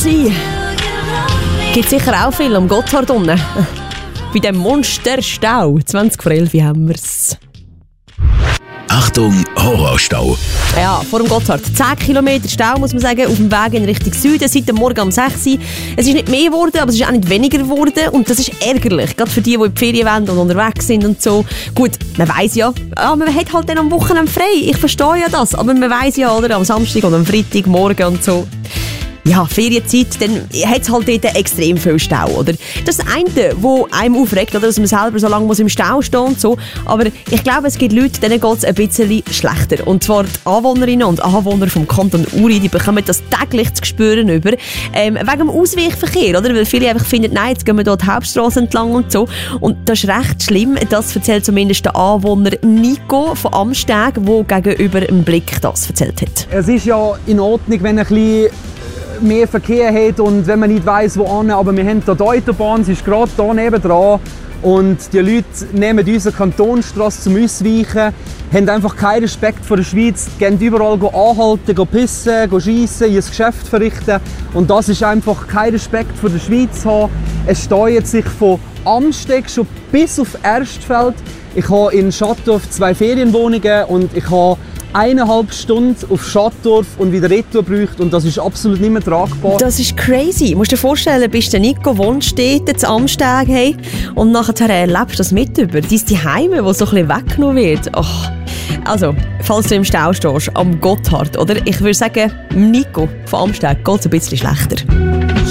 Gibt sicher auch viel am Gotthard unten. Bei dem Monsterstau. 20 vor 11 haben wir es. Achtung, Horrorstau. Ja, vor dem Gotthard. 10 Kilometer Stau, muss man sagen, auf dem Weg in Richtung Süden, seit dem Morgen um 6 Uhr. Es ist nicht mehr geworden, aber es ist auch nicht weniger geworden. Und das ist ärgerlich, gerade für die in die Ferien wollen und unterwegs sind und so. Gut, man weiss ja, man hat halt dann am Wochenende frei. Ich verstehe ja das, aber man weiss ja, oder, am Samstag und am Freitag, morgen und so. Ja, Ferienzeit, dann hat es halt dort extrem viel Stau, oder? Das ist das eine, was einem aufregt, oder? Dass man selber so lange im Stau stehen und so. Aber ich glaube, es gibt Leute, denen geht es ein bisschen schlechter. Und zwar die Anwohnerinnen und Anwohner vom Kanton Uri, die bekommen das täglich zu spüren über. Wegen dem Ausweichverkehr, oder? Weil viele einfach finden, nein, jetzt gehen wir hier die Hauptstrasse entlang und so. Und das ist recht schlimm. Das erzählt zumindest der Anwohner Nico von Amsteg, der gegenüber im Blick das erzählt hat. Es ist ja in Ordnung, wenn ein bisschen mehr Verkehr hat und wenn man nicht weiss, wo an, aber wir haben hier die Autobahn, sie ist gerade hier nebendran und die Leute nehmen unsere Kantonsstrasse zum Ausweichen, haben einfach keinen Respekt vor der Schweiz, gehen überall anhalten, pissen, schiessen, ihr Geschäft verrichten und das ist einfach kein Respekt vor der Schweiz haben. Es steuert sich von Amsteg schon bis auf Erstfeld. Ich habe in Schattdorf 2 Ferienwohnungen und ich habe 1,5 Stunden auf Schattdorf und wieder retour gebraucht und das ist absolut nicht mehr tragbar. Das ist crazy. Du musst dir vorstellen, bist der Nico, wohnst dort zu Amsteg hey, und nachher erlebst du das mit über. Deine Heime, wo so ein bisschen weggenommen wird. Ach. Also, falls du im Stau stehst, am Gotthard, oder? Ich würde sagen, Nico von Amsteg geht es ein bisschen schlechter.